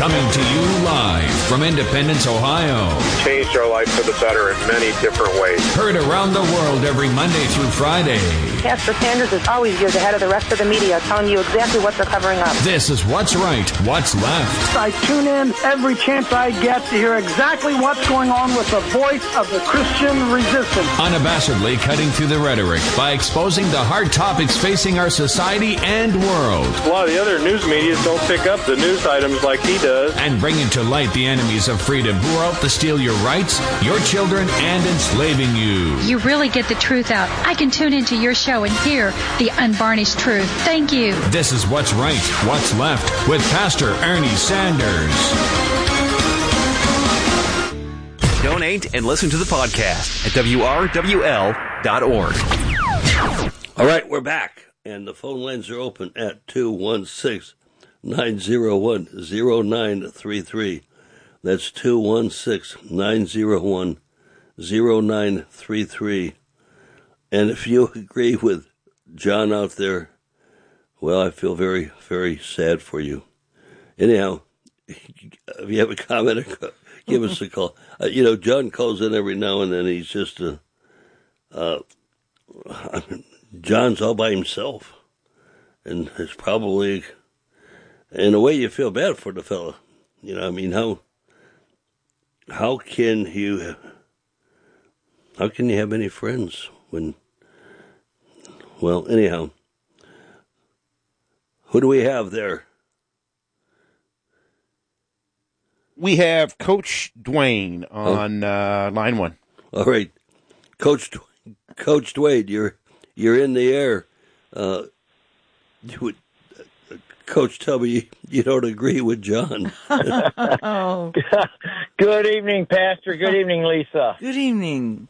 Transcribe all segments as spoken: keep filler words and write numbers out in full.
Coming to you live from Independence, Ohio. Changed our life for the better in many different ways. Heard around the world every Monday through Friday. Pastor Sanders is always years ahead of the rest of the media, telling you exactly what they're covering up. This is What's Right, What's Left. I tune in every chance I get to hear exactly what's going on with the voice of the Christian resistance. Unabashedly cutting through the rhetoric by exposing the hard topics facing our society and world. A lot of the other news media don't pick up the news items like he does. And bringing to light the enemies of freedom who are out to steal your rights, your children, and enslaving you. You really get the truth out. I can tune into your show and hear the unvarnished truth. Thank you. This is What's Right, What's Left with Pastor Ernie Sanders. Donate and listen to the podcast at W R W L dot org. All right, we're back, and the phone lines are open at two one six, nine zero one, zero nine three three. That's two one six, nine zero one, zero nine three three. And if you agree with John out there, well, I feel very, very sad for you. Anyhow, if you have a comment, give us a call. Uh, you know, John calls in every now and then. He's just a, uh, I mean, John's all by himself. And it's probably, in a way, you feel bad for the fella. You know, I mean, how, how can you, how can you have any friends when, well, anyhow, who do we have there? We have Coach Dwayne on oh. uh, line one. All right, Coach Coach Dwayne, you're you're in the air. Uh, you would, uh, Coach, tell me you, you don't agree with John. oh. Good evening, Pastor. Good evening, Lisa. Good evening.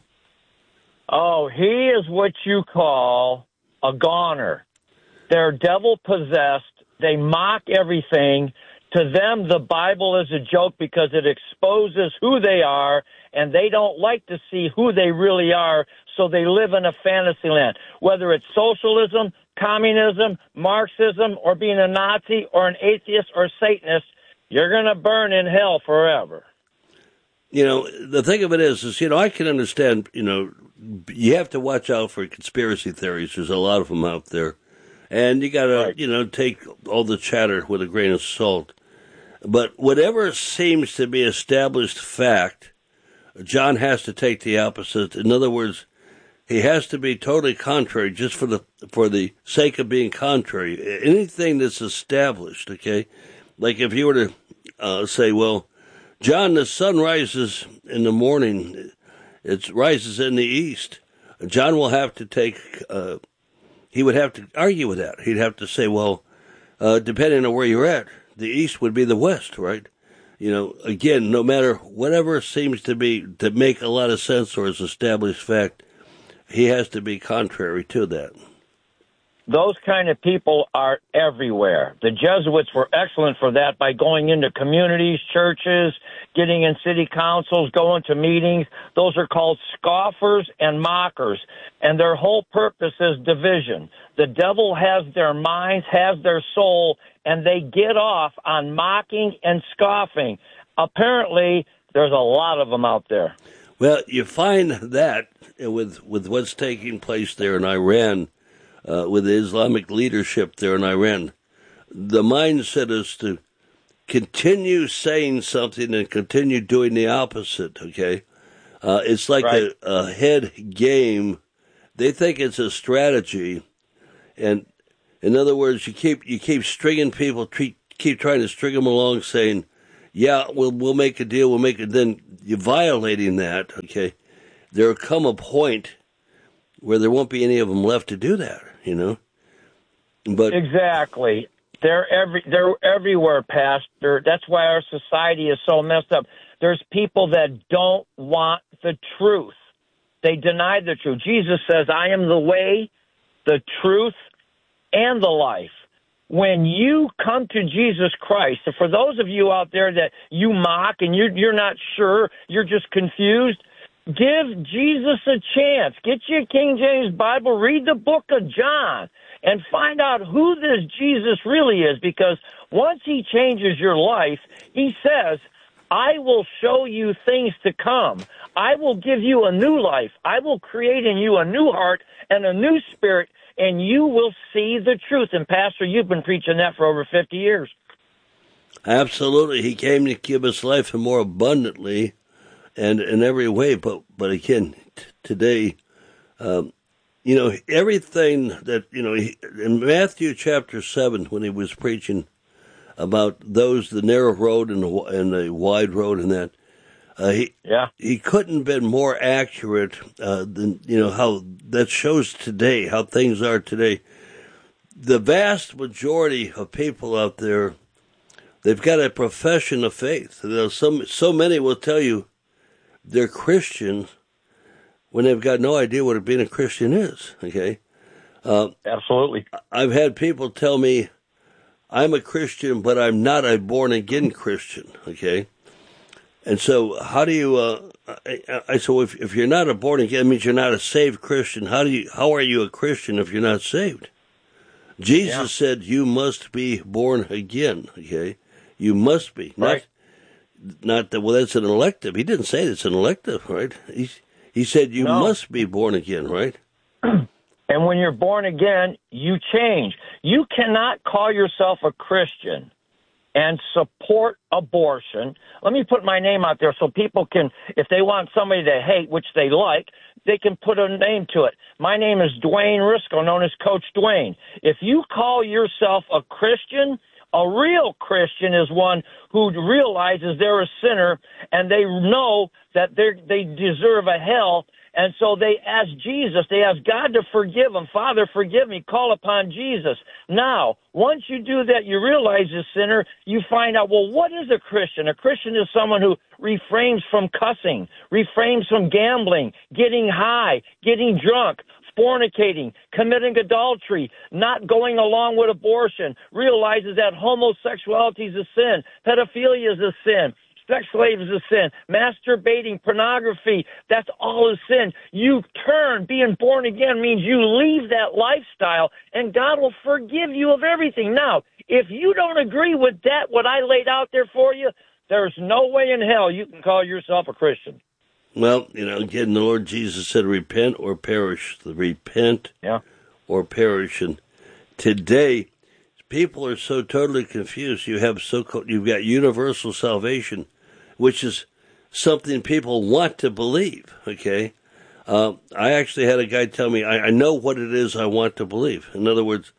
Oh, he is what you call a goner. They're devil-possessed. They mock everything. To them, the Bible is a joke because it exposes who they are, and they don't like to see who they really are, so they live in a fantasy land. Whether it's socialism, communism, Marxism, or being a Nazi, or an atheist, or Satanist, you're going to burn in hell forever. You know, the thing of it is, is, you know, I can understand, you know, you have to watch out for conspiracy theories. There's a lot of them out there. And you got to, right. you know, take all the chatter with a grain of salt. But whatever seems to be established fact, John has to take the opposite. In other words, he has to be totally contrary just for the for the sake of being contrary. Anything that's established, okay? Like if you were to uh, say, well, John, the sun rises in the morning. It rises in the east. John will have to take... Uh, He would have to argue with that. He'd have to say, well, uh, depending on where you're at, the east would be the west, right? You know, again, no matter whatever seems to be, to make a lot of sense or is established fact, he has to be contrary to that. Those kind of people are everywhere. The Jesuits were excellent for that by going into communities, churches, getting in city councils, going to meetings. Those are called scoffers and mockers, and their whole purpose is division. The devil has their minds, has their soul, and they get off on mocking and scoffing. Apparently, there's a lot of them out there. Well, you find that with with what's taking place there in Iran, Uh, with the Islamic leadership there in Iran, the mindset is to continue saying something and continue doing the opposite, okay? Uh, it's like right. a, a head game. They think it's a strategy. And in other words, you keep you keep stringing people, treat, keep trying to string them along saying, yeah, we'll, we'll make a deal, we'll make it. Then you're violating that, okay? There'll come a point where there won't be any of them left to do that. You know, but exactly, they're every they're everywhere, Pastor. That's why our society is so messed up. There's people that don't want the truth; they deny the truth. Jesus says, "I am the way, the truth, and the life." When you come to Jesus Christ, and for those of you out there that you mock and you're you're not sure, you're just confused. Give Jesus a chance. Get your King James Bible. Read the book of John and find out who this Jesus really is, because once he changes your life, he says, I will show you things to come. I will give you a new life. I will create in you a new heart and a new spirit, and you will see the truth. And, Pastor, you've been preaching that for over fifty years. Absolutely. He came to give us life and more abundantly and in every way. But, but again, t- today, um, you know, everything that, you know, he, in Matthew chapter seven, when he was preaching about those, the narrow road and the, and the wide road and that, uh, he, yeah. he couldn't have been more accurate uh, than, you know, how that shows today, how things are today. The vast majority of people out there, they've got a profession of faith. You know, some, so many will tell you they're Christians when they've got no idea what being a Christian is, okay? Uh, Absolutely. I've had people tell me, I'm a Christian, but I'm not a born-again Christian, okay? And so how do you, uh, I, I so if, if you're not a born-again, it means you're not a saved Christian. How do you, how are you a Christian if you're not saved? Jesus yeah. said you must be born again, okay? You must be. Right. Not, not that, well, that's an elective. He didn't say it's an elective, right? He, he said you no. must be born again, right? And when you're born again, you change. You cannot call yourself a Christian and support abortion. Let me put my name out there so people can, if they want somebody to hate, which they like, they can put a name to it. My name is Dwayne Risco, known as Coach Dwayne. If you call yourself a Christian, a real Christian is one who realizes they're a sinner and they know that they they deserve a hell. And so they ask Jesus, they ask God to forgive them. Father, forgive me. Call upon Jesus. Now, once you do that, you realize you're a sinner. You find out, well, what is a Christian? A Christian is someone who refrains from cussing, refrains from gambling, getting high, getting drunk, fornicating, committing adultery, not going along with abortion, realizes that homosexuality is a sin, pedophilia is a sin, sex slaves is a sin, masturbating, pornography, that's all a sin. You turn. Being born again means you leave that lifestyle, and God will forgive you of everything. Now, if you don't agree with that, what I laid out there for you, there's no way in hell you can call yourself a Christian. Well, you know, again, the Lord Jesus said, repent or perish. Repent yeah. or perish. And today, people are so totally confused. You have so you've got universal salvation, which is something people want to believe, okay? Uh, I actually had a guy tell me, I, I know what it is I want to believe. In other words,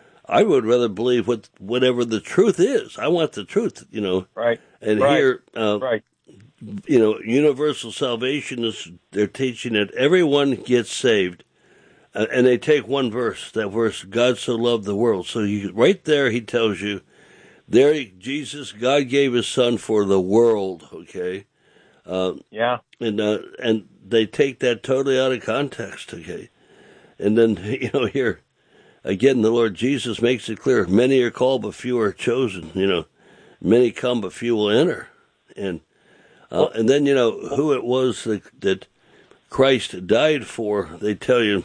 I would rather believe what whatever the truth is. I want the truth, you know. Right. And right. here, uh, right. you know, universal salvation is, they're teaching that everyone gets saved. Uh, and they take one verse, that verse, God so loved the world. So you, right there, he tells you, there, Jesus, God gave his son for the world, okay? Uh, yeah. And uh, and they take that totally out of context, okay? And then, you know, here, again, the Lord Jesus makes it clear, many are called, but few are chosen, you know. Many come, but few will enter. And uh, and then, you know, who it was that, that Christ died for, they tell you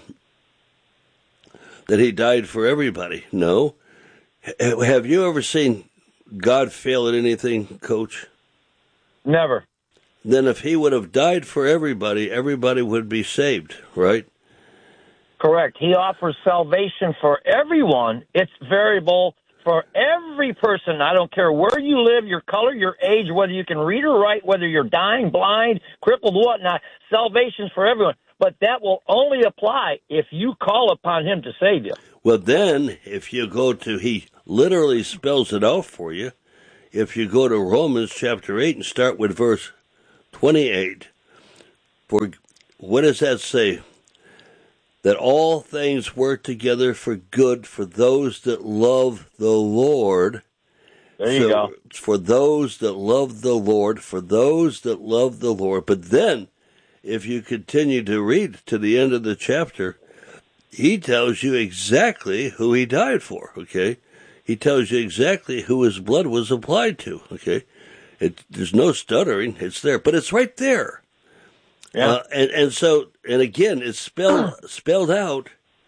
that he died for everybody. No. Have you ever seen God fail at anything, Coach? Never. Then if he would have died for everybody, everybody would be saved, right? Correct. He offers salvation for everyone. It's variable for every person. I don't care where you live, your color, your age, whether you can read or write, whether you're dying, blind, crippled, whatnot. Salvation's for everyone. But that will only apply if you call upon him to save you. Well, then, if you go to, he literally spells it out for you. If you go to Romans chapter eight and start with verse twenty-eight, for what does that say? That all things work together for good for those that love the Lord. There you so, go. For those that love the Lord, for those that love the Lord. But then, if you continue to read to the end of the chapter, he tells you exactly who he died for, okay? He tells you exactly who his blood was applied to, okay? It, there's no stuttering. It's there, but it's right there. Yeah. Uh, and, and so, and again, it's spelled, spelled out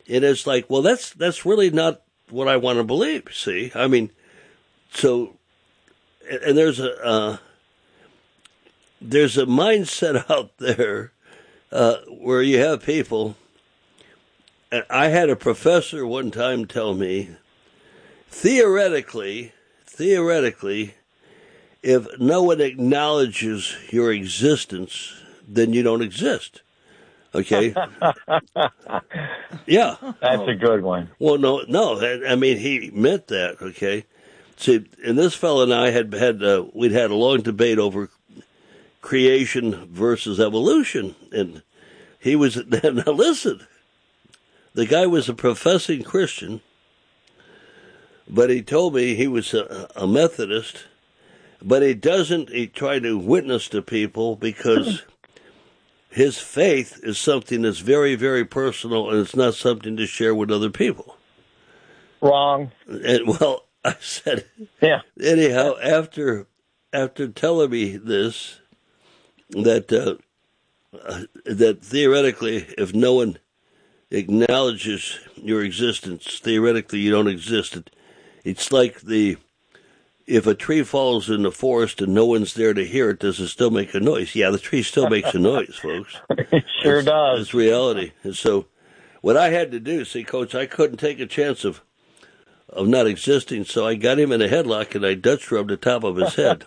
And it's like, well, that's that's really not what I want to believe. See, I mean, so, and there's a uh, there's a mindset out there uh, where you have people. And I had a professor one time tell me, theoretically, theoretically, if no one acknowledges your existence, then you don't exist. Okay? Yeah. That's a good one. Well, no, no. I mean, he meant that, okay? See, and this fellow and I had had, uh, we'd had a long debate over creation versus evolution. And he was, now listen, the guy was a professing Christian, but he told me he was a, a Methodist, but he doesn't, he tried to witness to people because his faith is something that's very, very personal, and it's not something to share with other people. Wrong. And well, I said, yeah. Anyhow, after after telling me this, that uh, uh, that theoretically, if no one acknowledges your existence, theoretically you don't exist. It, it's like the if a tree falls in the forest and no one's there to hear it, does it still make a noise? Yeah, the tree still makes a noise, folks. It sure it's, does. It's reality. And so what I had to do, see, Coach, I couldn't take a chance of of not existing, so I got him in a headlock and I Dutch rubbed the top of his head.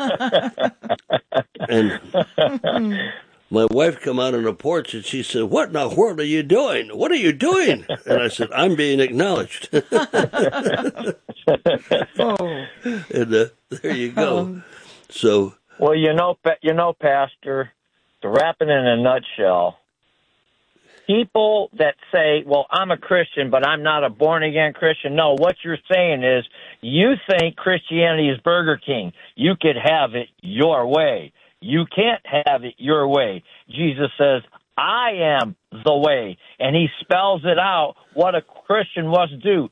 And my wife come out on the porch and she said, "What in the world are you doing? What are you doing?" And I said, "I'm being acknowledged." Oh. And uh, there you go. Um, so, well, you know, you know, Pastor, to wrap it in a nutshell, people that say, "Well, I'm a Christian, but I'm not a born-again Christian." No, what you're saying is you think Christianity is Burger King. You could have it your way. You can't have it your way. Jesus says, "I am the way." And he spells it out what a Christian must do.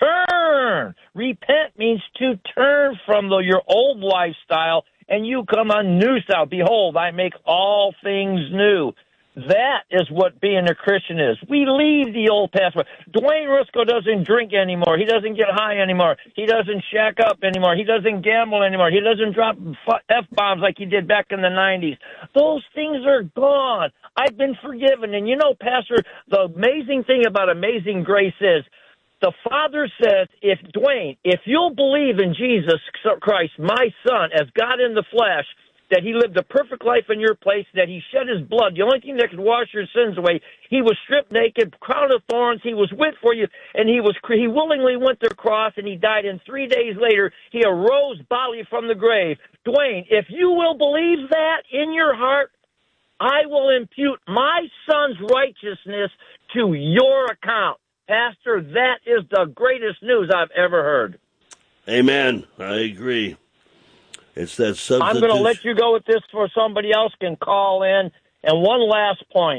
Turn. Repent means to turn from the, your old lifestyle, and you come on new style. Behold, I make all things new. That is what being a Christian is. We leave the old past. Dwayne Rusko doesn't drink anymore. He doesn't get high anymore. He doesn't shack up anymore. He doesn't gamble anymore. He doesn't drop F-bombs like he did back in the nineties. Those things are gone. I've been forgiven. And you know, Pastor, the amazing thing about Amazing Grace is the Father says, if Dwayne, if you'll believe in Jesus Christ, my Son, as God in the flesh, that he lived a perfect life in your place, that he shed his blood, the only thing that could wash your sins away. He was stripped naked, crown of thorns, he was whipped for you, and he was he willingly went to the cross, and he died, and three days later, he arose bodily from the grave. Dwayne, if you will believe that in your heart, I will impute my Son's righteousness to your account. Pastor, that is the greatest news I've ever heard. Amen. I agree. It's that substitute. I'm going to let you go with this for somebody else can call in. And one last point.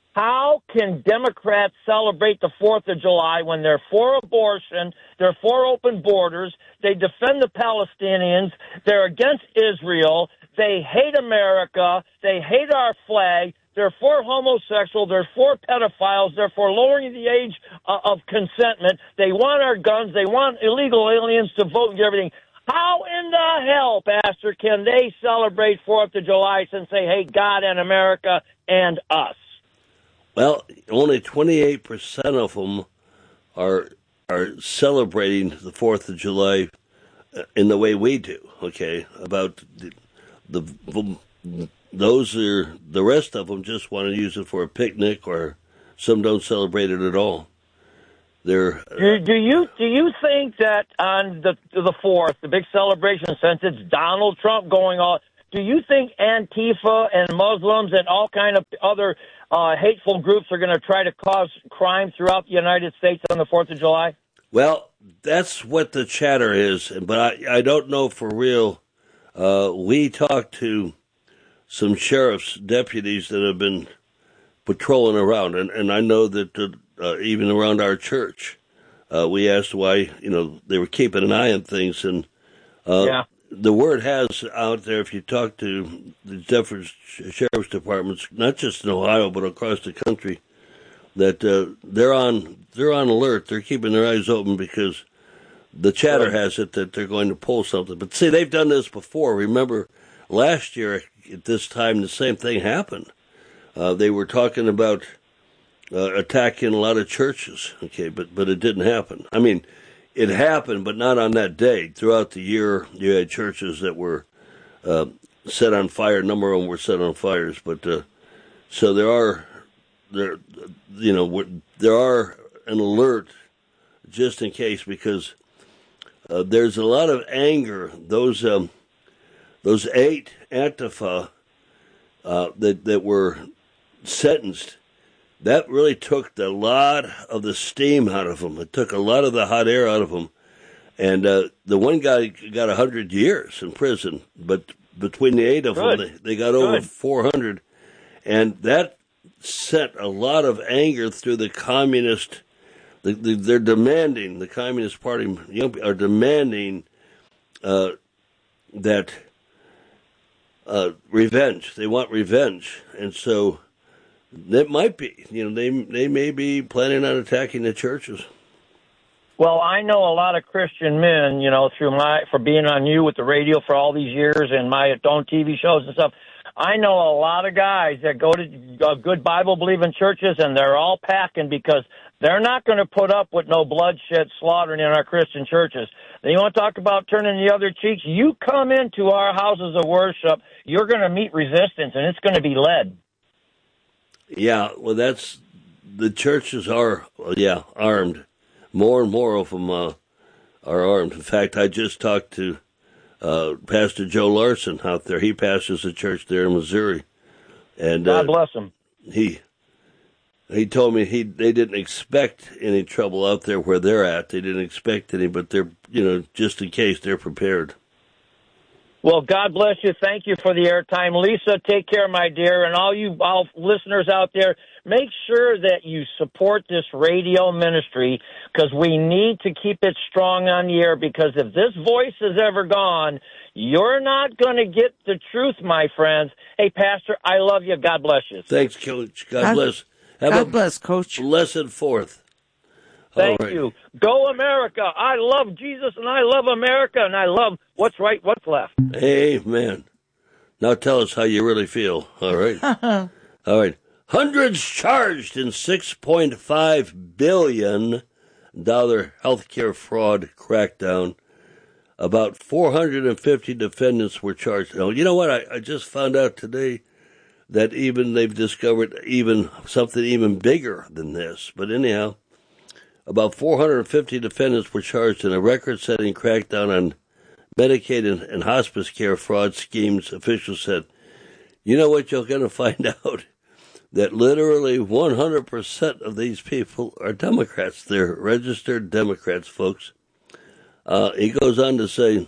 How can Democrats celebrate the fourth of July when they're for abortion, they're for open borders, they defend the Palestinians, they're against Israel, they hate America, they hate our flag, they're for homosexual, they're for pedophiles, they're for lowering the age uh, of consentment, they want our guns, they want illegal aliens to vote and everything. How in the hell, Pastor, can they celebrate fourth of July since they hate God and America and us? Well, only twenty-eight percent of them are are celebrating the fourth of July in the way we do, okay? About the, the those are, the rest of them just want to use it for a picnic, or some don't celebrate it at all. They're, do, do you do you think that on the the fourth, the big celebration, since it's Donald Trump going on, do you think Antifa and Muslims and all kind of other uh, hateful groups are going to try to cause crime throughout the United States on the fourth of July? Well, that's what the chatter is, but I, I don't know for real. Uh, we talked to some sheriff's deputies that have been patrolling around, and, and I know that the Uh, even around our church, uh, we asked why, you know, they were keeping an eye on things. And uh, yeah. the word has out there, if you talk to the different sheriff's departments, not just in Ohio, but across the country, that uh, they're on they're on alert. They're keeping their eyes open because the chatter right. has it that they're going to pull something. But see, they've done this before. Remember, last year at this time, the same thing happened. Uh, they were talking about uh, attacking a lot of churches. Okay, but but it didn't happen. I mean, it happened, but not on that day. Throughout the year, you had churches that were uh, set on fire. A number of them were set on fires. But uh, so there are there, you know, there are an alert just in case, because uh, there's a lot of anger. Those um, those eight Antifa uh, that that were sentenced, that really took a lot of the steam out of them. It took a lot of the hot air out of them. And uh, the one guy got one hundred years in prison, but between the eight of Good. them, they, they got Good. over four hundred. And that sent a lot of anger through the communist. The, the, they're demanding, the Communist Party young people are demanding uh, that uh, revenge. They want revenge. And so that might be, you know, they they may be planning on attacking the churches. Well, I know a lot of Christian men, you know, through my, for being on you with the radio for all these years and my own T V shows and stuff. I know a lot of guys that go to uh, good Bible-believing churches, and they're all packing because they're not going to put up with no bloodshed, slaughtering in our Christian churches. Then you want to talk about turning the other cheeks? You come into our houses of worship, you're going to meet resistance, and it's going to be lead. Yeah, well, that's, the churches are, yeah, armed. More and more of them uh, are armed. In fact, I just talked to uh, Pastor Joe Larson out there. He pastors a church there in Missouri. And God uh, bless him. He he told me he they didn't expect any trouble out there where they're at. They didn't expect any, but they're, you know, just in case, they're prepared. Well, God bless you. Thank you for the airtime. Lisa, take care, my dear. And all you all listeners out there, make sure that you support this radio ministry, because we need to keep it strong on the air, because if this voice is ever gone, you're not going to get the truth, my friends. Hey, Pastor, I love you. God bless you. Thanks, Coach. God, God bless. Have God a bless, Coach. Blessed fourth. Thank right. you. Go America. I love Jesus, and I love America, and I love what's right, what's left. Amen. Now tell us how you really feel. All right. All right. Hundreds charged in six point five billion dollars healthcare fraud crackdown. About four hundred fifty defendants were charged. Now, you know what? I, I just found out today that even they've discovered even something even bigger than this. But anyhow, about four hundred fifty defendants were charged in a record-setting crackdown on Medicaid and, and hospice care fraud schemes. Officials said, you know what, you're going to find out that literally one hundred percent of these people are Democrats. They're registered Democrats, folks. Uh, he goes on to say,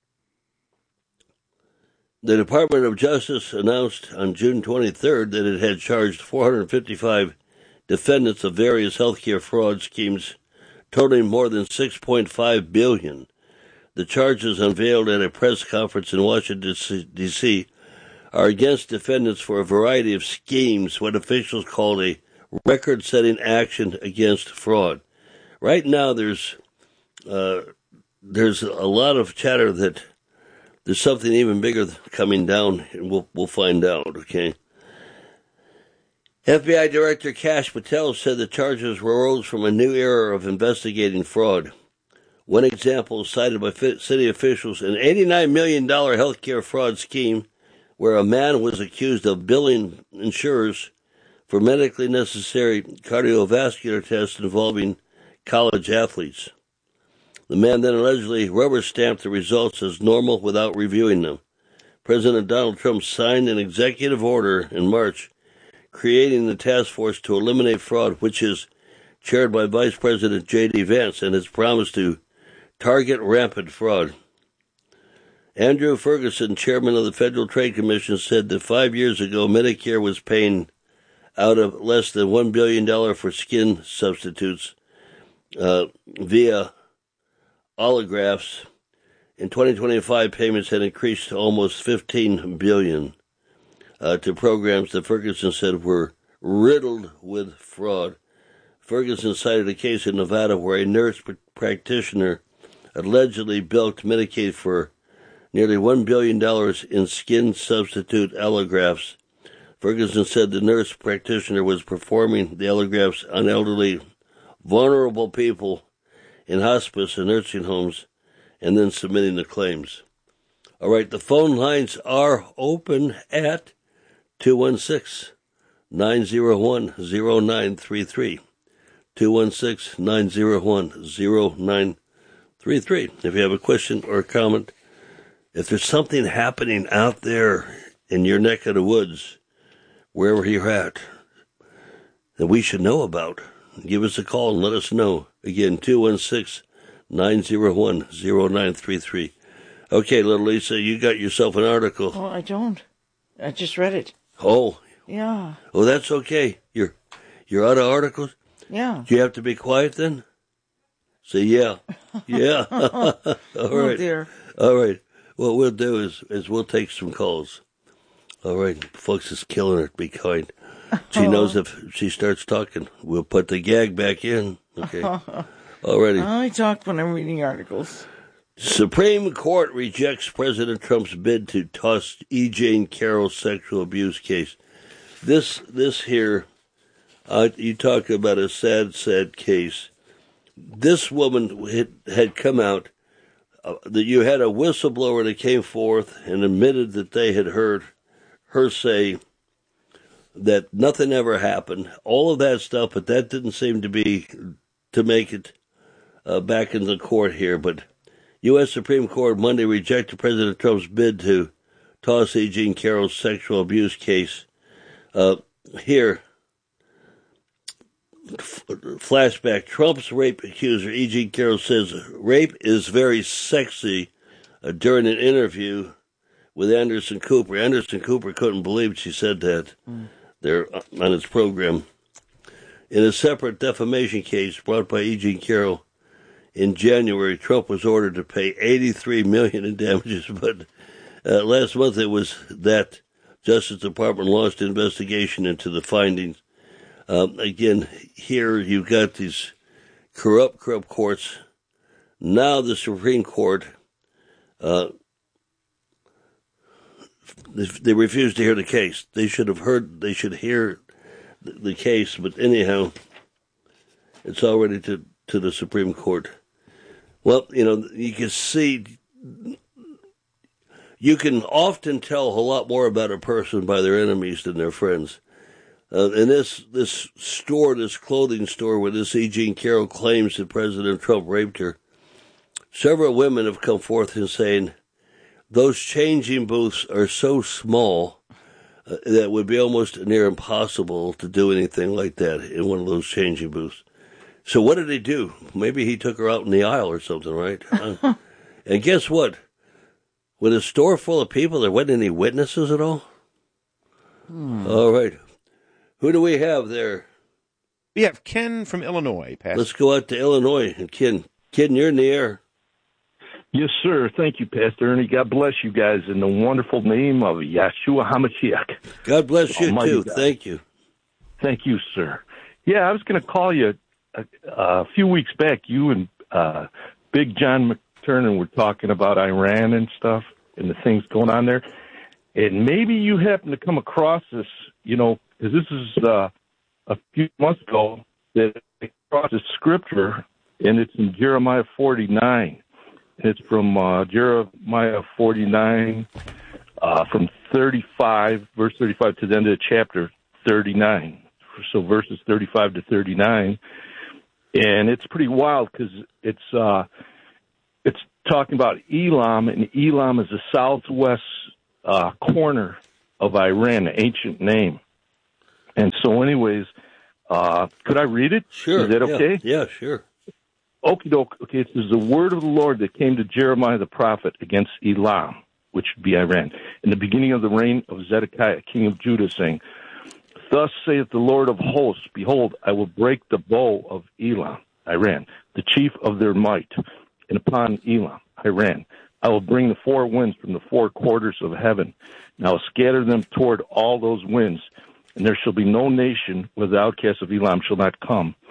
the Department of Justice announced on June twenty-third that it had charged four hundred fifty-five defendants of various healthcare fraud schemes totaling more than six point five billion dollars. The charges unveiled at a press conference in Washington, D C are against defendants for a variety of schemes, what officials called a record-setting action against fraud. Right now, there's uh, there's a lot of chatter that there's something even bigger coming down, and we'll we'll find out. Okay. F B I Director Kash Patel said the charges arose from a new era of investigating fraud. One example cited by city officials: an eighty-nine million dollars healthcare fraud scheme where a man was accused of billing insurers for medically necessary cardiovascular tests involving college athletes. The man then allegedly rubber-stamped the results as normal without reviewing them. President Donald Trump signed an executive order in March creating the task force to eliminate fraud, which is chaired by Vice President J D Vance, and has promised to target rampant fraud. Andrew Ferguson, chairman of the Federal Trade Commission, said that five years ago Medicare was paying out of less than one billion dollars for skin substitutes uh, via allografts. In twenty twenty-five, payments had increased to almost fifteen billion dollars uh, to programs that Ferguson said were riddled with fraud. Ferguson cited a case in Nevada where a nurse pr- practitioner allegedly bilked Medicaid for nearly one billion dollars in skin substitute allografts. Ferguson said the nurse practitioner was performing the allografts on elderly, vulnerable people in hospice and nursing homes and then submitting the claims. All right, the phone lines are open at two one six, nine zero one, zero nine three three. two one six, nine zero one, zero nine three three. If you have a question or a comment, if there's something happening out there in your neck of the woods, wherever you're at, that we should know about, give us a call and let us know. Again, two one six, nine zero one, zero nine three three. Okay, little Lisa, you got yourself an article. Oh, I don't. I just read it. Oh. Yeah. Oh, that's okay. You're you're out of articles? Yeah. Do you have to be quiet then? Say yeah. Yeah. All right. Oh, dear. All right. What we'll do is, is we'll take some calls. All right. Folks is killing her. Be kind. She knows if she starts talking, we'll put the gag back in. Okay. All righty. I only talk when I'm reading articles. Supreme Court rejects President Trump's bid to toss E. Jean Carroll's sexual abuse case. This this here, uh, you talk about a sad, sad case. This woman had, had come out, uh, that you had a whistleblower that came forth and admitted that they had heard her say that nothing ever happened, all of that stuff, but that didn't seem to be, to make it uh, back in the court here, but U S Supreme Court Monday rejected President Trump's bid to toss E. Jean Carroll's sexual abuse case. Uh, here, f- flashback. Trump's rape accuser, E. Jean Carroll, says rape is very sexy uh, during an interview with Anderson Cooper. Anderson Cooper couldn't believe she said that mm. there on his program. In a separate defamation case brought by E. Jean Carroll, in January, Trump was ordered to pay eighty-three million dollars in damages, but uh, last month it was that Justice Department launched an investigation into the findings. Um, again, here you've got these corrupt, corrupt courts. Now the Supreme Court, uh, they, they refused to hear the case. They should have heard, they should hear the, the case, but anyhow, it's already to, to the Supreme Court. Well, you know, you can see, you can often tell a lot more about a person by their enemies than their friends. Uh, and this this store, this clothing store where this E. Jean Carroll claims that President Trump raped her, several women have come forth and saying those changing booths are so small uh, that it would be almost near impossible to do anything like that in one of those changing booths. So what did he do? Maybe he took her out in the aisle or something, right? uh, and guess what? With a store full of people, there wasn't any witnesses at all? Hmm. All right. Who do we have there? We have Ken from Illinois, Pastor. Let's go out to Illinois. And Ken, Ken, you're in the air. Yes, sir. Thank you, Pastor Ernie. God bless you guys in the wonderful name of Yeshua HaMashiach. God bless you, Almighty too. God. Thank you. Thank you, sir. Yeah, I was going to call you a, a few weeks back. You and uh, Big John McTurnan were talking about Iran and stuff and the things going on there. And maybe you happen to come across this, you know, because this is uh, a few months ago that I came across this scripture, and it's in Jeremiah forty-nine. And it's from uh, Jeremiah forty-nine, uh, from thirty-five, verse thirty-five to the end of chapter thirty-nine. So verses thirty-five to thirty-nine. And it's pretty wild because it's uh, it's talking about Elam, and Elam is the southwest uh, corner of Iran, an ancient name. And so anyways, uh, could I read it? Sure. Is that okay? Yeah, yeah sure. Okie doke. Okay, it says the word of the Lord that came to Jeremiah the prophet against Elam, which would be Iran, in the beginning of the reign of Zedekiah, king of Judah, saying, Thus saith the Lord of hosts, Behold, I will break the bow of Elam, Iran, the chief of their might, and upon Elam, Iran, I will bring the four winds from the four quarters of heaven, and I will scatter them toward all those winds, and there shall be no nation where the outcasts of Elam shall not come.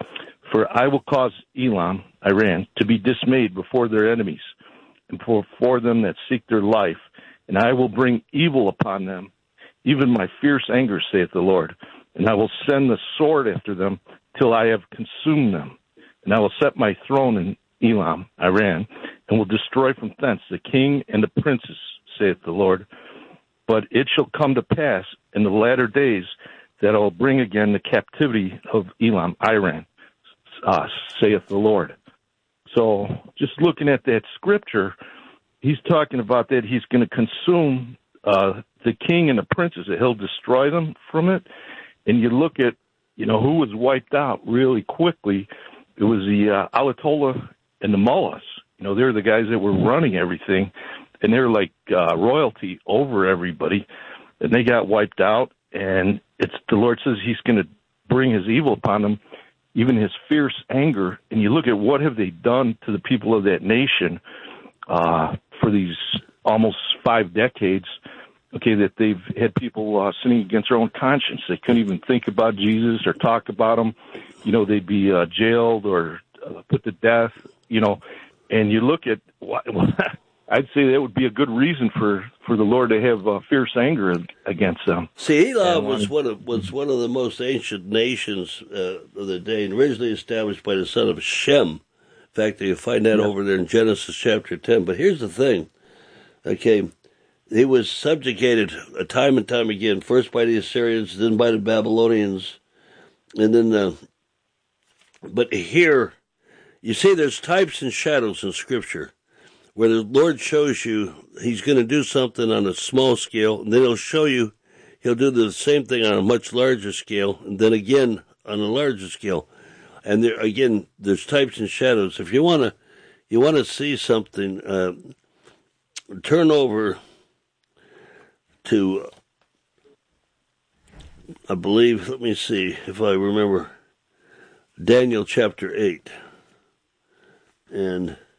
For I will cause Elam, Iran, to be dismayed before their enemies, and before them that seek their life, and I will bring evil upon them, even my fierce anger, saith the Lord. And I will send the sword after them till I have consumed them. And I will set my throne in Elam, Iran, and will destroy from thence the king and the princes, saith the Lord. But it shall come to pass in the latter days that I will bring again the captivity of Elam, Iran, uh, saith the Lord. So just looking at that scripture, he's talking about that he's going to consume uh, the king and the princes, that he'll destroy them from it. And you look at, you know, who was wiped out really quickly. It was the uh, Ayatollah and the mullahs. You know, they're the guys that were running everything, and they're like uh, royalty over everybody. And they got wiped out, and it's the Lord says he's going to bring his evil upon them, even his fierce anger. And you look at what have they done to the people of that nation uh, for these almost five decades. Okay, that they've had people uh, sinning against their own conscience. They couldn't even think about Jesus or talk about him. You know, they'd be uh, jailed or uh, put to death, you know. And you look at, I'd say that would be a good reason for, for the Lord to have uh, fierce anger against them. See, Elam was one of was one of the most ancient nations uh, of the day, and originally established by the son of Shem. In fact, you find that yeah. over there in Genesis chapter ten. But here's the thing, okay. He was subjugated time and time again, first by the Assyrians, then by the Babylonians, and then the, but here, you see there's types and shadows in Scripture, where the Lord shows you he's going to do something on a small scale, and then he'll show you he'll do the same thing on a much larger scale, and then again on a larger scale. And there, again, there's types and shadows. If you want to, you want to see something, uh, turn over to, I believe, let me see if I remember, Daniel chapter eight. And,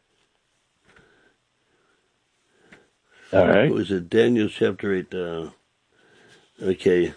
all right. Was it Daniel chapter eight? Uh, okay.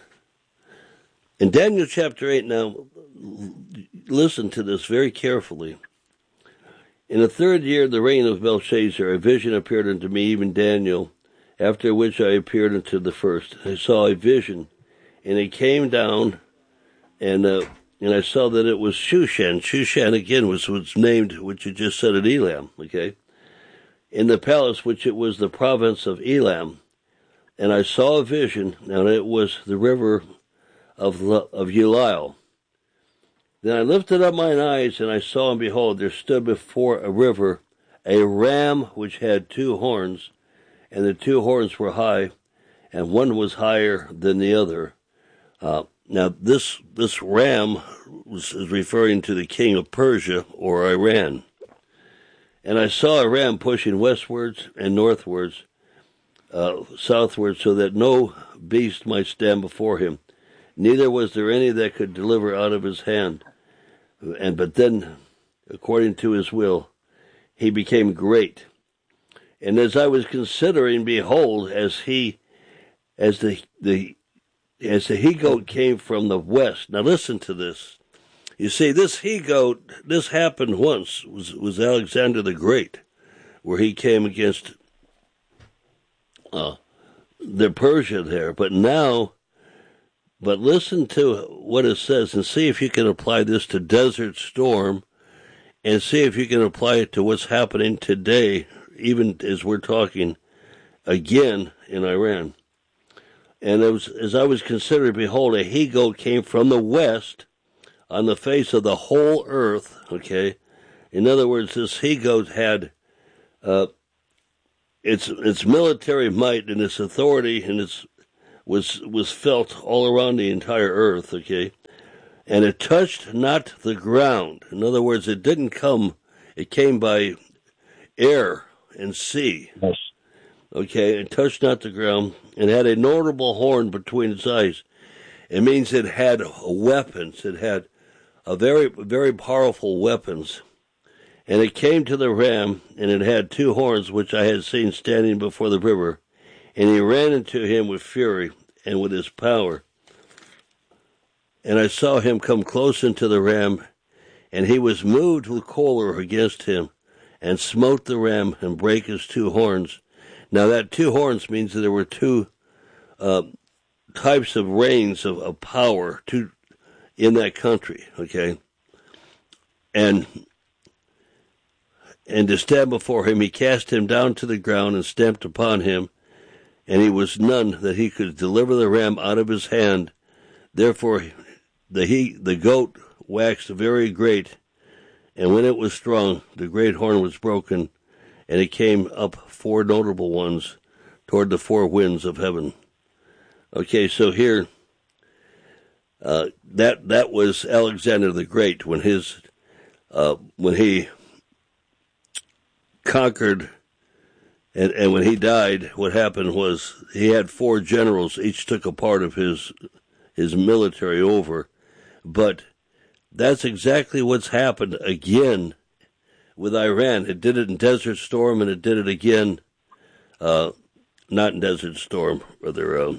In Daniel chapter eight, now, listen to this very carefully. In the third year of the reign of Belshazzar, a vision appeared unto me, even Daniel, after which I appeared unto the first. I saw a vision, and it came down, and uh, and I saw that it was Shushan. Shushan, again, was was named, which you just said at Elam, okay? In the palace, which it was the province of Elam. And I saw a vision, and it was the river of of Ulai. Then I lifted up mine eyes, and I saw, and behold, there stood before a river a ram which had two horns, and the two horns were high, and one was higher than the other. Uh, now, this this ram was, is referring to the king of Persia, or Iran. And I saw a ram pushing westwards and northwards, uh, southwards, so that no beast might stand before him. Neither was there any that could deliver out of his hand. And but then, according to his will, he became great. And as I was considering, behold, as he, as the the, as the he-goat came from the west. Now listen to this. You see, this he-goat, this happened once, was was Alexander the Great, where he came against uh, the Persia there. But now, but listen to what it says, and see if you can apply this to Desert Storm, and see if you can apply it to what's happening today, even as we're talking again in Iran. And it was, as I was considering, behold, a he-goat came from the west on the face of the whole earth, okay? In other words, this he-goat had uh, its its military might and its authority and its was was felt all around the entire earth, okay? And it touched not the ground. In other words, it didn't come, it came by air and sea. Yes. Okay, it touched not the ground, and had a notable horn between its eyes. It means it had weapons. It had a very, very powerful weapons. And it came to the ram, and it had two horns, which I had seen standing before the river. And he ran into him with fury and with his power. And I saw him come close into the ram, And he was moved with choler against him, and smote the ram, and brake his two horns. Now that two horns means that there were two uh, types of reigns of, of power two, in that country, okay? And and to stand before him, he cast him down to the ground and stamped upon him, and he was none that he could deliver the ram out of his hand. Therefore the he the goat waxed very great, and when it was strong, the great horn was broken, and it came up four notable ones toward the four winds of heaven. Okay, so here, uh, that that was Alexander the Great when his uh, when he conquered, and and when he died, what happened was he had four generals. Each took a part of his his military over, but that's exactly what's happened again with Iran. It did it in Desert Storm, and it did it again, uh, not in Desert Storm, rather. Uh,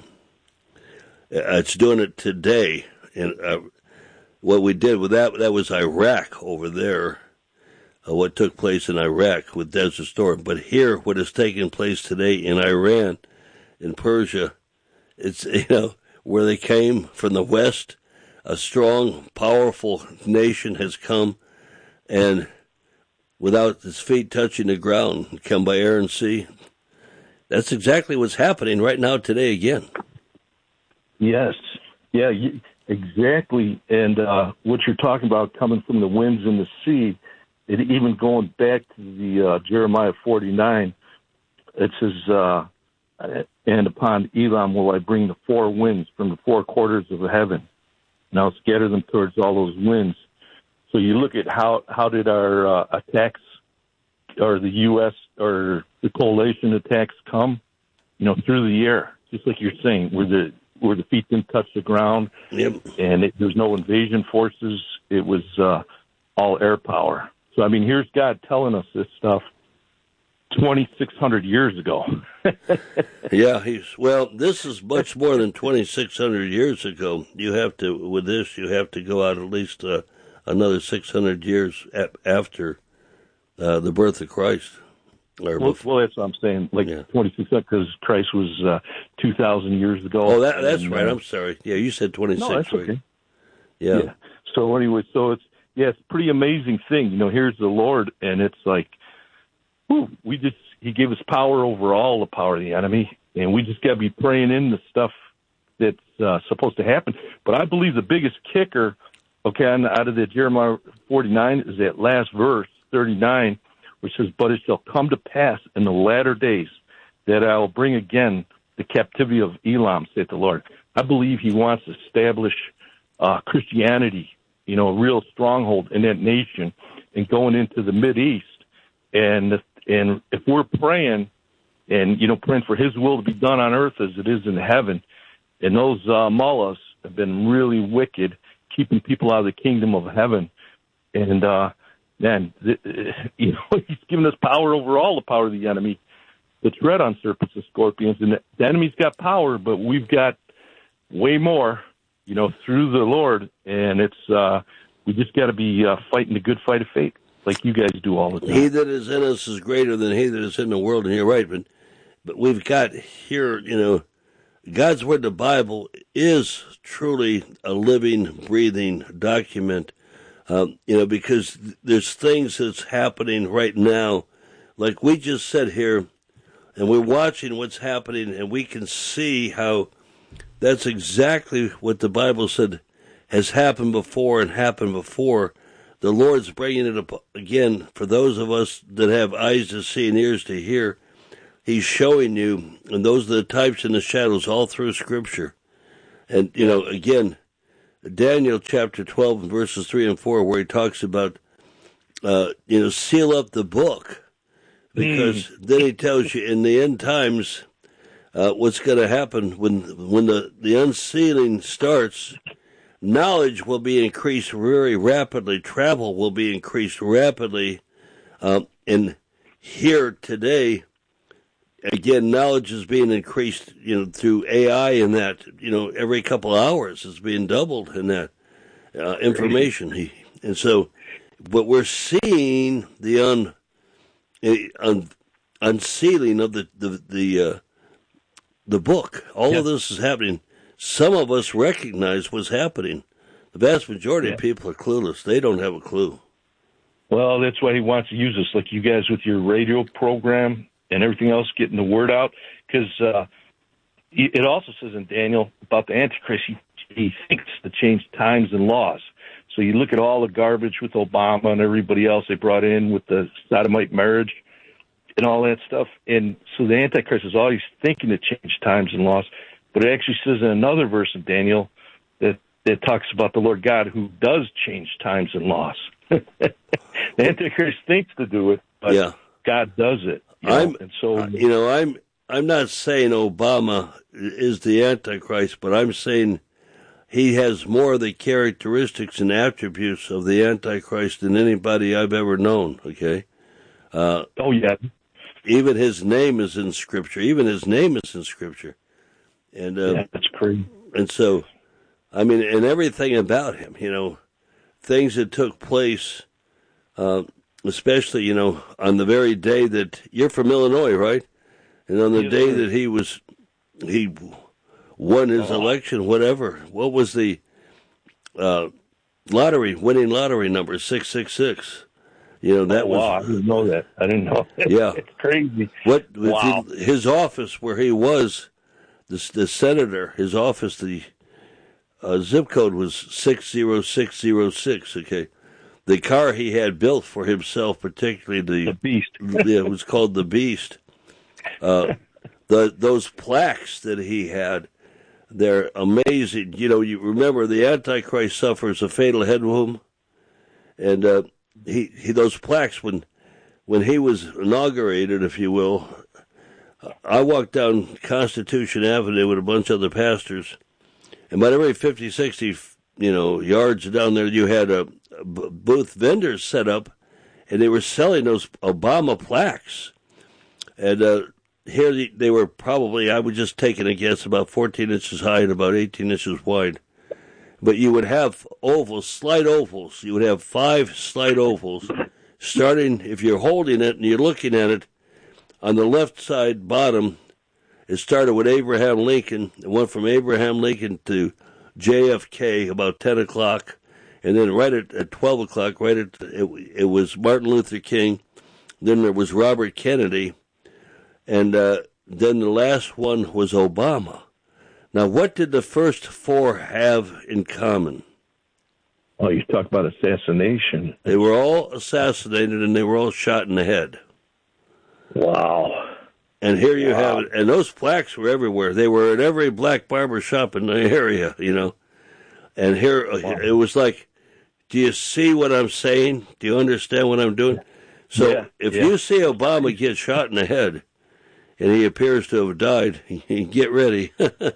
it's doing it today. And uh, what we did with that, that was Iraq over there, uh, what took place in Iraq with Desert Storm. But here, what is taking place today in Iran, in Persia, it's, you know, where they came from the West. A strong, powerful nation has come, and without his feet touching the ground, come by air and sea. That's exactly what's happening right now today again. Yes. Yeah, exactly. And uh, what you're talking about coming from the winds and the sea, it, even going back to the uh, Jeremiah forty-nine, it says, uh, and upon Elam will I bring the four winds from the four quarters of heaven. Now scatter them towards all those winds. So you look at how, how did our uh, attacks, or the U S or the coalition attacks come? You know, through the air, just like you're saying, where the where the feet didn't touch the ground, yep. and it, there's no invasion forces. It was uh, all air power. So I mean, here's God telling us this stuff twenty-six hundred years ago. Yeah, he's well. This is much more than twenty-six hundred years ago. You have to, with this, you have to go out at least uh, another six hundred years ap- after uh, the birth of Christ. Or well, well, that's what I'm saying. Like yeah. twenty-six hundred, because Christ was uh, two thousand years ago. Oh, that, that's and, right. Uh, I'm sorry. Yeah, you said twenty-six. No, that's right? okay. Yeah. yeah. So anyway, so it's yeah, it's a pretty amazing thing. You know, here's the Lord, and it's like, whew, we just. He gave us power over all the power of the enemy, and we just got to be praying in the stuff that's uh, supposed to happen. But I believe the biggest kicker, okay, out of the Jeremiah forty-nine is that last verse, thirty-nine, which says, "But it shall come to pass in the latter days that I will bring again the captivity of Elam, saith the Lord." I believe he wants to establish uh, Christianity, you know, a real stronghold in that nation, and going into the Mideast, and the And if we're praying and, you know, praying for his will to be done on earth as it is in heaven, and those uh, mullahs have been really wicked, keeping people out of the kingdom of heaven. And, uh, man, th- you know, he's given us power over all the power of the enemy to tread on serpents and scorpions. And the enemy's got power, but we've got way more, you know, through the Lord. And it's, uh, we just got to be uh, fighting the good fight of faith, like you guys do all the time. He that is in us is greater than he that is in the world, and you're right. But, but we've got here, you know, God's Word, the Bible, is truly a living, breathing document, um, you know, because there's things that's happening right now. Like we just said here, and we're watching what's happening, and we can see how that's exactly what the Bible said has happened before and happened before. The Lord's bringing it up again for those of us that have eyes to see and ears to hear. He's showing you, and those are the types and the shadows all through Scripture. And, you know, again, Daniel chapter twelve, verses three and four, where he talks about, uh, you know, seal up the book. Because mm. then he tells you in the end times uh, what's going to happen when when the, the unsealing starts. Knowledge will be increased very rapidly. Travel will be increased rapidly. Um, and here today, again, knowledge is being increased, you know, through A I and that, you know, every couple of hours is being doubled in that uh, information. And so but we're seeing the un, un unsealing of the the the, uh, the book. All yeah. of this is happening. Some of us recognize what's happening. The vast majority yeah. of people are clueless. They don't have a clue. Well, that's why he wants to use us, like you guys with your radio program and everything else, getting the word out. Because uh, it also says in Daniel about the Antichrist, he, he thinks to change times and laws. So you look at all the garbage with Obama and everybody else they brought in with the sodomite marriage and all that stuff. And so the Antichrist is always thinking to change times and laws. But it actually says in another verse of Daniel that, that talks about the Lord God who does change times and laws. The Antichrist thinks to do it, but yeah. God does it. You know? I'm, and so, you know, I'm I'm not saying Obama is the Antichrist, but I'm saying he has more of the characteristics and attributes of the Antichrist than anybody I've ever known. Okay. Uh, oh yeah. Even his name is in Scripture. Even his name is in Scripture. And uh, yeah, that's crazy. And so, I mean, and everything about him, you know, things that took place, uh, especially, you know, on the very day that you're from Illinois, right? And on the yes, day sir. that he was, he won his oh. election, whatever. What was the uh, lottery, winning lottery number? six six six. You know, that oh, was. Wow, I didn't know that. I didn't know that. Yeah. It's crazy. What, wow. He, his office where he was, the, the senator, his office, the uh, zip code was six zero six zero six, okay? The car he had built for himself, particularly the, the Beast. Yeah, it was called the Beast. Uh, the those plaques that he had, they're amazing. You know, you remember the Antichrist suffers a fatal head wound, and uh, he, he those plaques when when he was inaugurated, if you will. I walked down Constitution Avenue with a bunch of other pastors, and about every fifty, sixty, you know, yards down there, you had a, a booth vendors set up, and they were selling those Obama plaques. And uh, here they, they were probably, I was just taking a guess, about fourteen inches high and about eighteen inches wide. But you would have ovals, slight ovals. You would have five slight ovals, starting, if you're holding it and you're looking at it, on the left side bottom, it started with Abraham Lincoln. It went from Abraham Lincoln to J F K about ten o'clock. And then right at, at twelve o'clock, right at, it, it was Martin Luther King. Then there was Robert Kennedy. And uh, then the last one was Obama. Now, what did the first four have in common? Oh, you talk about assassination. They were all assassinated, and they were all shot in the head. Wow. And here you wow. have it. And those plaques were everywhere. They were at every black barber shop in the area, you know. And here, wow. it was like, do you see what I'm saying? Do you understand what I'm doing? So yeah. if yeah. you see Obama get shot in the head, and he appears to have died, get ready.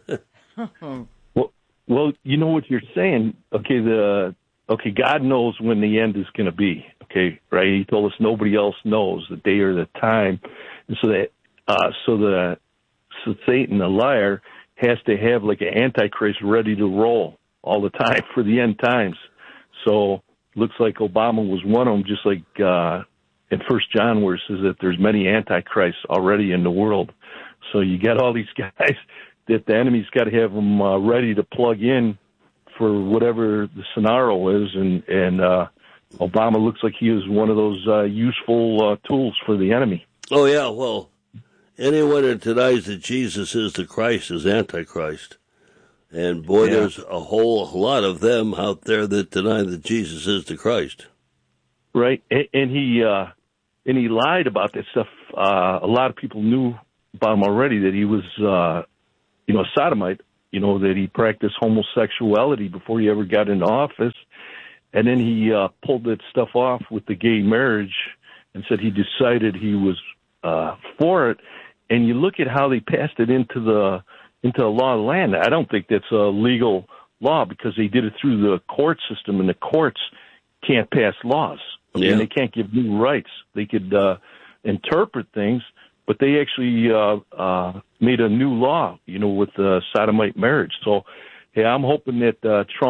well, well, you know what you're saying. Okay, the okay, God knows when the end is going to be. Okay, right? He told us nobody else knows the day or the time, and so that uh, so the so Satan, the liar, has to have like an antichrist ready to roll all the time for the end times. So looks like Obama was one of them, just like. Uh, In First John, where it says that there's many antichrists already in the world, so you got all these guys that the enemy's got to have them uh, ready to plug in for whatever the scenario is, and and uh, Obama looks like he is one of those uh, useful uh, tools for the enemy. Oh yeah, well, anyone that denies that Jesus is the Christ is Antichrist, and boy, yeah. there's a whole lot of them out there that deny that Jesus is the Christ. Right, and, and he. Uh, And he lied about that stuff. Uh, a lot of people knew about him already, that he was, uh, you know, a sodomite, you know, that he practiced homosexuality before he ever got into office. And then he uh, pulled that stuff off with the gay marriage and said he decided he was uh, for it. And you look at how they passed it into the into the law of the land. I don't think that's a legal law because they did it through the court system, and the courts can't pass laws. I mean, yeah. they can't give new rights. They could uh, interpret things, but they actually uh, uh, made a new law, you know, with the sodomite marriage. So, hey, I'm hoping that uh, Trump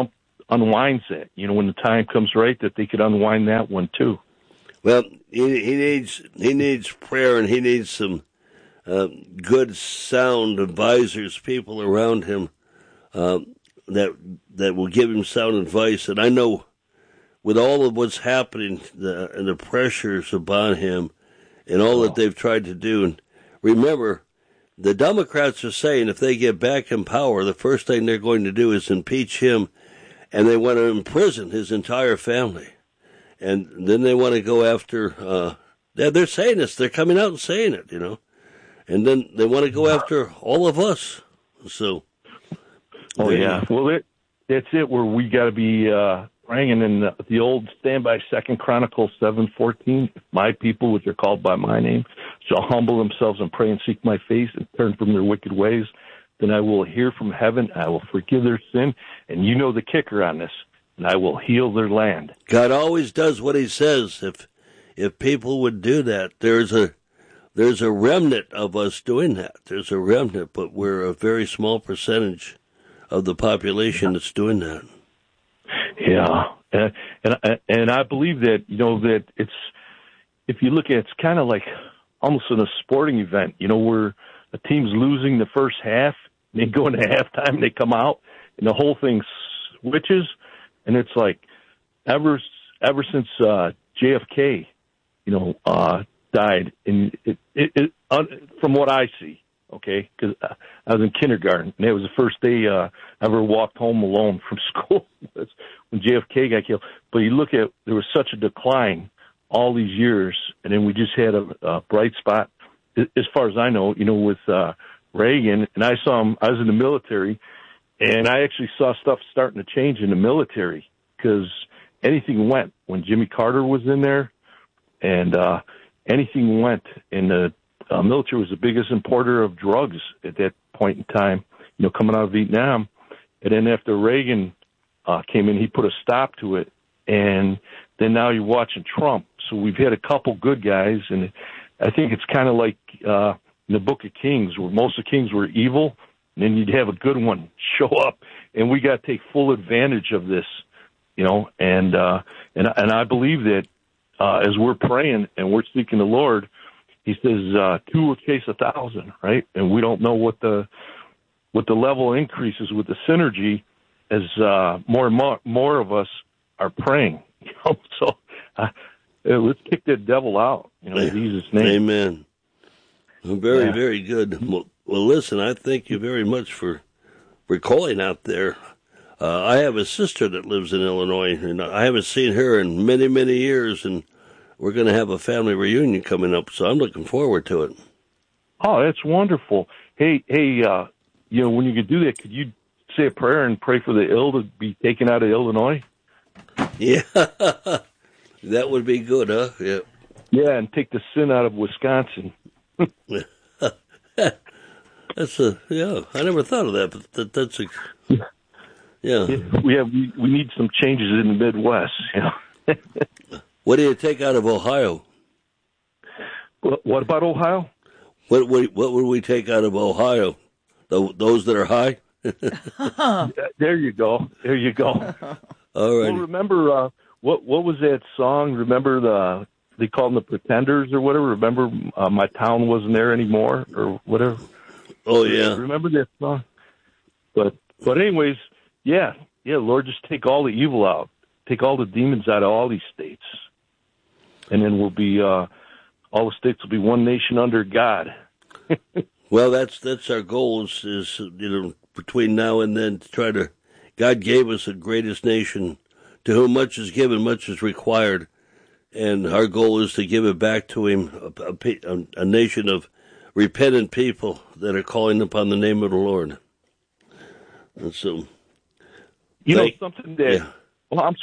unwinds that. You know, when the time comes right, that they could unwind that one too. Well, he, he needs he needs prayer, and he needs some uh, good, sound advisors, people around him uh, that that will give him sound advice. And I know, with all of what's happening the, and the pressures upon him, and all oh. that they've tried to do, and remember, the Democrats are saying if they get back in power, the first thing they're going to do is impeach him, and they want to imprison his entire family. And then they want to go after, uh, they're, they're saying this, they're coming out and saying it, you know. And then they want to go after all of us. So. Oh, yeah. Well, it, that's it, where we got to be uh, praying. And in the, the old standby Second Chronicles seven fourteen, my people, which are called by my name, shall humble themselves and pray and seek my face and turn from their wicked ways. Then I will hear from heaven, I will forgive their sin. And you know the kicker on this. And I will heal their land. God always does what he says. If if people would do that, there's a there's a remnant of us doing that. There's a remnant, but we're a very small percentage of the population that's doing that. Yeah, and and and I believe that, you know, that it's, if you look at it, it's kind of like almost in a sporting event, you know, where a team's losing the first half, and they go into halftime, and they come out, and the whole thing switches. And it's like, ever ever since uh, J F K, you know, uh, died, and it, it, it, uh, from what I see, okay, because I was in kindergarten, and it was the first day uh, I ever walked home alone from school was when J F K got killed. But you look at, there was such a decline all these years, and then we just had a, a bright spot, as far as I know, you know, with uh, Reagan. And I saw him, I was in the military. And I actually saw stuff starting to change in the military, because anything went when Jimmy Carter was in there, and uh, anything went. And the uh, military was the biggest importer of drugs at that point in time, you know, coming out of Vietnam. And then after Reagan uh, came in, he put a stop to it. And then now you're watching Trump. So we've had a couple good guys, and I think it's kind of like uh, in the Book of Kings, where most of the kings were evil. And then you'd have a good one show up, and we got to take full advantage of this, you know. And uh, and and I believe that uh, as we're praying and we're seeking the Lord, He says uh, two will chase a thousand, right? And we don't know what the what the level increases with the synergy as uh, more and more more of us are praying. You know, so uh, let's kick that devil out, you know, in Jesus' name. Amen. Very, yeah. very good. Well, well, listen, I thank you very much for, for calling out there. Uh, I have a sister that lives in Illinois, and I haven't seen her in many, many years, and we're going to have a family reunion coming up, so I'm looking forward to it. Oh, that's wonderful. Hey, hey, uh, you know, when you could do that, could you say a prayer and pray for the ill to be taken out of Illinois? Yeah, that would be good, huh? Yeah. Yeah, and take the sin out of Wisconsin. That's a yeah. I never thought of that, but that, that's a yeah. yeah. We have we, we need some changes in the Midwest. You know? What do you take out of Ohio? What, what about Ohio? What, what what would we take out of Ohio? The, those that are high. There you go. There you go. All right. Well, remember uh, what what was that song? Remember the. They called them the Pretenders or whatever. Remember, uh, My Town Wasn't There Anymore or whatever. Oh yeah, remember that song? But but anyways, yeah, yeah. Lord, just take all the evil out, take all the demons out of all these states, and then we'll be uh, all the states will be one nation under God. Well, that's that's our goal is, is you know between now and then to try to. God gave us the greatest nation, to whom much is given, much is required. And our goal is to give it back to him, a, a, a nation of repentant people that are calling upon the name of the Lord. And so, you thank, know, something that, yeah. well, I'm